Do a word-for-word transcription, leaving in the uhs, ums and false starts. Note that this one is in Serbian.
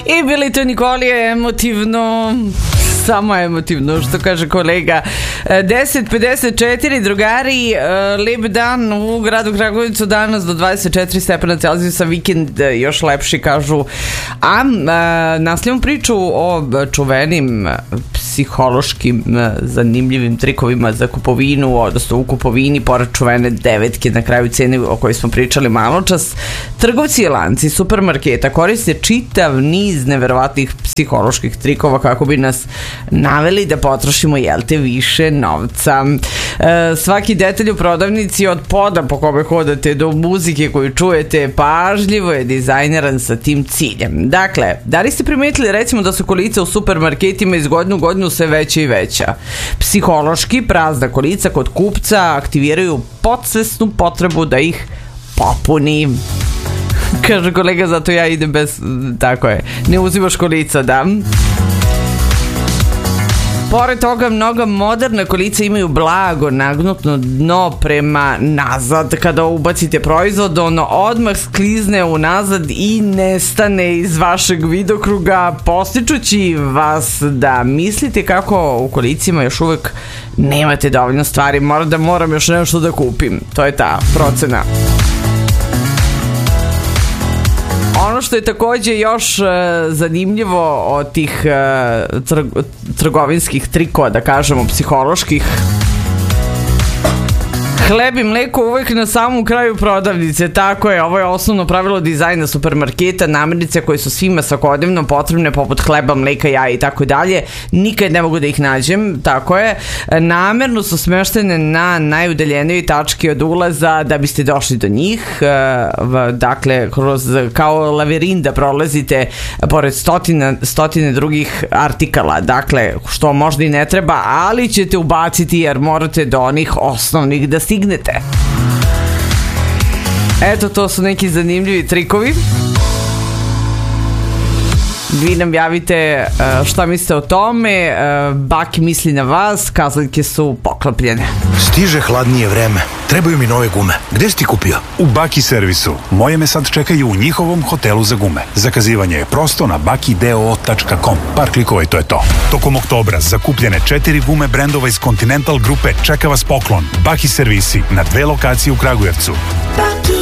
I bili to Nikolije emotivno, samo emotivno, što kaže kolega. Deset pedeset četiri, drugari, lep dan u gradu Kragujevcu, danas do dvadeset četiri stepena Celzijusa, vikend još lepši, kažu. A nastavljamo priču o čuvenim psihološkim zanimljivim trikovima za kupovinu, odnosno u kupovini, pored čuvene devetke na kraju cene o kojoj smo pričali malo čas. Trgovci i lanci supermarketa koriste čitav niz neverovatnih psiholoških trikova kako bi nas naveli da potrošimo, jel te, više novca. E, svaki detalj u prodavnici, od poda po kome hodate do muzike koju čujete, pažljivo je dizajneran sa tim ciljem. Dakle, da li ste primetili recimo da su kolica u supermarketima iz godine u godinu sve veća i veća? Psihološki prazna kolica kod kupca aktiviraju podsvesnu potrebu da ih popuni. Kaže kolega, zato ja idem bez, tako je, ne uzimaš kolica, da. Pored toga, mnoga moderna kolica imaju blago nagnutno dno prema nazad. Kada ubacite proizvod, ono odmah sklizne unazad i nestane iz vašeg vidokruga, postičući vas da mislite kako u kolicima još uvek nemate dovoljno stvari, moram da moram još nešto da kupim. To je ta procena. Ono što je takođe još uh, zanimljivo od tih uh, trg- trgovinskih trikova, da kažemo, psiholoških, hleb i mleko uvek na samom kraju prodavnice, tako je, ovo je osnovno pravilo dizajna supermarketa, namirnice koje su svima svakodnevno potrebne, poput hleba, mleka, jaja i tako dalje, nikad ne mogu da ih nađem, tako je, namerno su smeštene na najudaljenijoj tački od ulaza da biste došli do njih, dakle, kroz, kao lavirin da prolazite pored stotina, stotine drugih artikala, dakle, što možda i ne treba, ali ćete ubaciti jer morate do onih osnovnih da stignete. Eto, to su neki zanimljivi trikovi. Vi nam javite uh, šta mislite o tome. uh, Baki misli na vas, kazalike su poklopljene. Stiže hladnije vreme, trebaju mi nove gume. Gde si ti kupio? U Baki servisu. Moje me sad čekaju u njihovom hotelu za gume. Zakazivanje je prosto na baki doo tačka com. Par klikova i to je to. Tokom oktobra zakupljene četiri gume brendova iz Continental grupe čeka vas poklon. Baki servisi na dve lokacije u Kragujevcu. Baki.